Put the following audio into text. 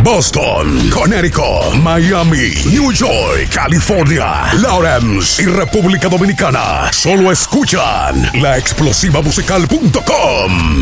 Boston, Connecticut, Miami, New York, California, Lawrence y República Dominicana. Solo escuchan la explosivamusical.com.